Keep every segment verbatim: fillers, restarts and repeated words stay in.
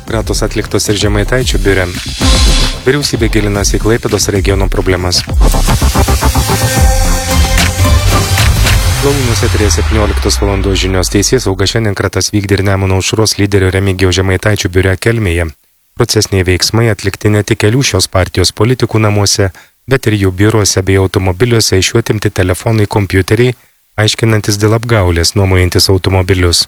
Kratos atliktos ir Žemaitaičio biure. Vyriausybė gilinasi į Klaipėdos regiono problemas. Galūnus eterėje septynioliktos valandos žinios. Teisėsauga šiandien kratas vykdė ir Nemuno aušros lyderio Remigijaus Žemaitaičio biure Kelmėje. Procesiniai veiksmai atlikti ne tik kelių šios partijos politikų namuose, bet ir jų biuruose bei automobiliuose iš jų atimti telefonai, kompiuteriai, aiškinantis dėl apgaulės nuomojantis automobilius.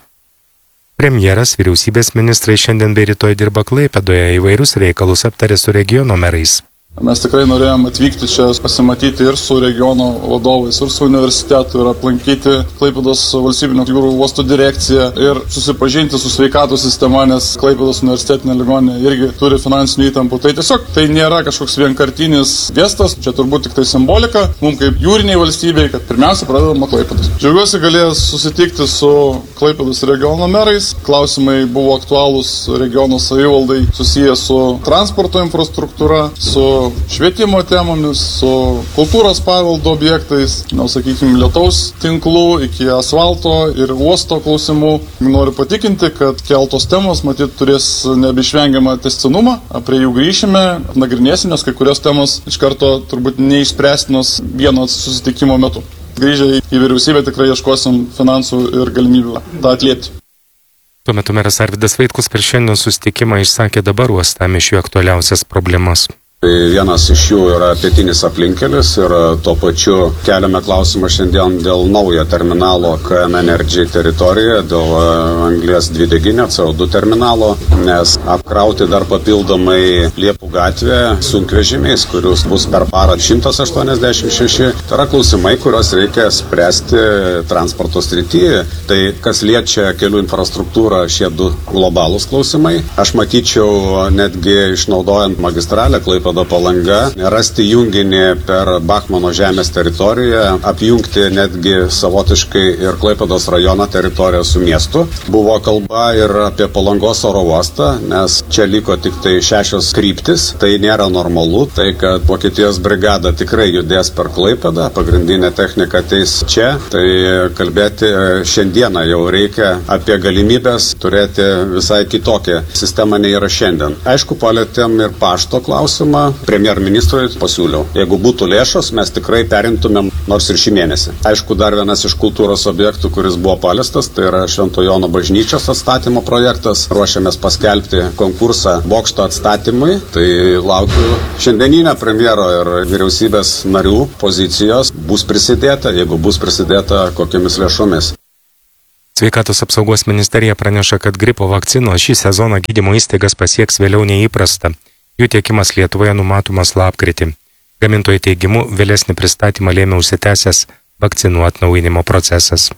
Premjeras, vyriausybės ministrai šiandien bei rytoj dirba Klaipėdoje, įvairius reikalus aptarė su regiono merais. Mes tikrai norėjom atvykti čia, pasimatyti ir su regiono vadovais, ir su universitetu, ir aplankyti Klaipėdos valstybinio jūrų uosto direkciją ir susipažinti su sveikatos sistema, nes Klaipėdos universitetinė ligoninė irgi turi finansinių įtampų. Tai tiesiog tai nėra kažkoks vienkartinis gestas, čia turbūt tik tai simbolika, mums kaip jūriniai valstybei, kad pirmiausia pradedama nuo Klaipėdos. Džiaugiuosi galėjęs susitikti su Klaipėdos regiono merais. Klausimai buvo aktualūs regiono savivaldai susiję su transporto infrastruktūra, su švietimo temomis, su kultūros paveldo objektais, na, sakykime, lietaus tinklų iki asfalto ir uosto klausimų. Noriu patikinti, kad keltos temos, matyt, turės nebeišvengiamą tęstinumą. Prie jų grįšime, nagrinėsime, nes kai kurios temos iš karto turbūt neišspręstinos vieno susitikimo metu. Grįžę į vyriausybę tikrai ieškosim finansų ir galimybių tą atliepti. Tuo metu meras Arvydas Vaitkus per šiandien susitikimą išsakė dabar uostamiesčiui aktualiausias problemas. Vienas iš jų yra pietinis aplinkelis ir tuo pačiu keliame klausimą šiandien dėl naujo terminalo K M Energy teritorijoje, dėl anglies dvideginio C O du terminalo, nes apkrauti dar papildomai Liepų gatvę sunkvežimiais, kurius bus per parą šimtas aštuoniasdešimt šeši. Tai yra klausimai, kuriuos reikia spręsti transporto srityje. Tai kas liečia kelių infrastruktūrą, šie du globalūs klausimai. Aš matyčiau netgi išnaudojant magistralę Klaipėdos Palanga, rasti junginį per Bachmano žemės teritoriją, apjungti netgi savotiškai ir Klaipėdos rajono teritoriją su miestu. Buvo kalba ir apie Palangos oro uostą, nes čia liko tik tai šešios kryptis, tai nėra normalu, tai kad Vokietijos brigada tikrai judės per Klaipėdą, pagrindinė technika ateis čia, tai kalbėti šiandieną jau reikia apie galimybės turėti visai kitokią sistemą nei yra šiandien. Aišku, palėtėm ir pašto klausimą. Premjerministrui pasiūliau. Jeigu būtų lėšos, mes tikrai perimtumėm nors ir šį mėnesį. Aišku, dar vienas iš kultūros objektų, kuris buvo paliestas, tai yra Švento Jono bažnyčios atstatymo projektas. Ruošiamės paskelbti konkursą bokšto atstatymui. Tai laukiu šiandieninę premjero ir vyriausybės narių pozicijos. Bus prisidėta, jeigu bus prisidėta, kokiamis lėšomis. Sveikatos apsaugos ministerija praneša, kad gripo vakcinos šį sezoną gydymo įstaigas pasieks vėliau nei įprasta. Jų tiekimas Lietuvoje numatomas lapkritį. Gamintojų teigimu, vėlesnį pristatymą lėmė užsitęsęs vakcinų atnaujinimo procesas.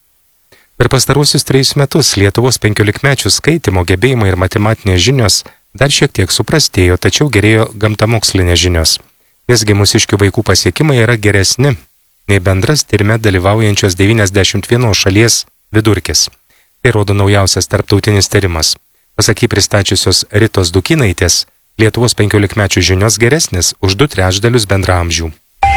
Per pastaruosius trejus metus Lietuvos penkiolikmečių skaitymo gebėjimai ir matematinės žinios dar šiek tiek suprastėjo, tačiau gerėjo gamtamokslinės žinios. Visgi mūsiškių vaikų pasiekimai yra geresni nei bendras tyrime dalyvaujančios devyniasdešimt vienos šalies vidurkis. Tai rodo naujausias tarptautinis tyrimas. Pasak jį pristačiusios Ritos Dukinaitės, Lietuvos penkiolikmečių žinios geresnis už du trečdalius bendraamžių.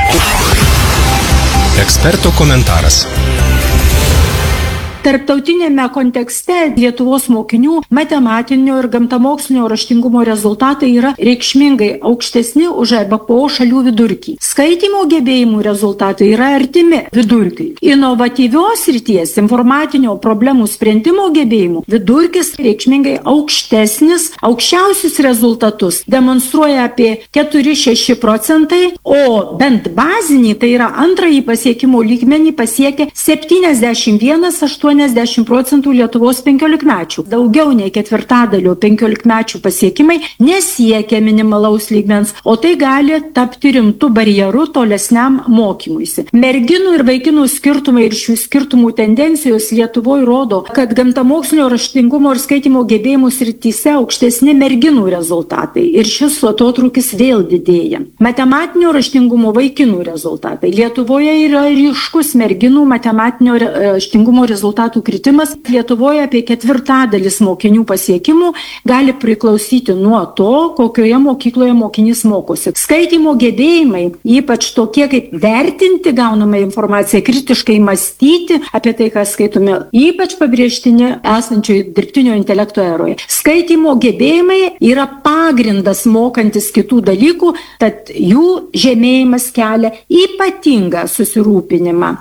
Eksperto komentaras. Tarptautinėme kontekste Lietuvos mokinių matematinio ir gamtamokslinio raštingumo rezultatai yra reikšmingai aukštesni už E B P O šalių vidurkį. Skaitymo gebėjimų rezultatai yra artimi vidurkiui. Inovatyvios srities informatinio problemų sprendimo gebėjimų vidurkis reikšmingai aukštesnis. Aukščiausius rezultatus demonstruoja apie keturi šeši procentai, o bent bazinį, tai yra antrąjį pasiekimo lygmenį, pasiekia septyniasdešimt vienas aštuoniasdešimt procentų Lietuvos penkiolikmečių. Daugiau nei ketvirtadalio penkiolikmečių pasiekimai nesiekia minimalaus lygmens, o tai gali tapti rimtu barjeru tolesniam mokymuisi. Merginų ir vaikinų skirtumai ir šių skirtumų tendencijos Lietuvoje rodo, kad gamtamokslinio raštingumo ir skaitymo gebėjimų srityse aukštesni merginų rezultatai ir šis atotrūkis vėl didėja. Matematinio raštingumo vaikinų rezultatai. Lietuvoje yra ryškus merginų matematinio raštingumo rezultatai rezultatų kritimas. Lietuvoje apie ketvirtadalis mokinių pasiekimų gali priklausyti nuo to, kokioje mokykloje mokinys mokosi. Skaitymo gebėjimai, ypač tokie kaip vertinti gaunamą informaciją, kritiškai mąstyti apie tai, ką skaitome, ypač pabrėžtini esančioje dirbtinio intelekto eroje. Skaitymo gebėjimai yra pagrindas mokantis kitų dalykų, tad jų žemėjimas kelia ypatingą susirūpinimą.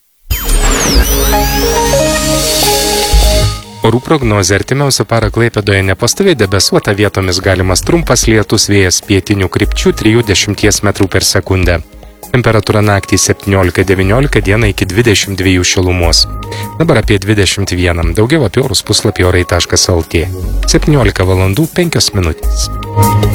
Orų prognozė artimiausią parą Klaipėdoje nepastoviai debesuota, vietomis galimas trumpas lietus, vėjas pietinių krypčių trijų dešimties metrų per sekundę. Temperatūra naktį septyniolika devyniolika, dieną iki dvidešimt dviejų šilumos. Dabar apie dvidešimt vieną. Daugiau apie orus puslapį orai taškas lt. septyniolika valandų penkios minutės.